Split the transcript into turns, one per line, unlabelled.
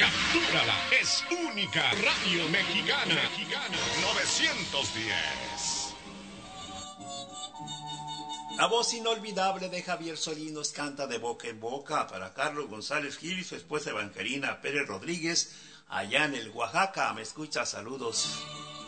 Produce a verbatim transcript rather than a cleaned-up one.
Captúrala, es única. Radio Mexicana. Mexicana novecientos diez.
La voz inolvidable de Javier Solís nos canta de boca en boca para Carlos González Gil y su esposa Evangelina Pérez Rodríguez, allá en el Oaxaca. ¿Me escucha? Saludos.